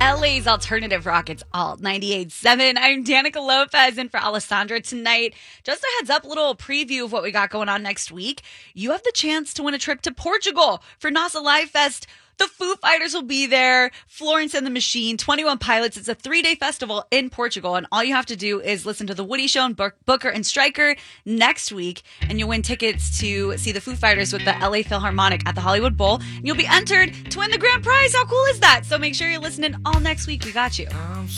LA's alternative rock. It's Alt 98.7. I'm Danica Lopez in for Alessandra tonight. Just a heads up, little preview of what we got going on next week. You have the chance to win a trip to Portugal for NASA Live Fest. The Foo Fighters will be there, Florence and the Machine, 21 Pilots. It's a 3-day festival in Portugal, and all you have to do is listen to The Woody Show and Booker and Stryker next week, and you'll win tickets to see the Foo Fighters with the LA Philharmonic at the Hollywood Bowl, and you'll be entered to win the grand prize. How cool is that? So make sure you're listening all next week. We got you.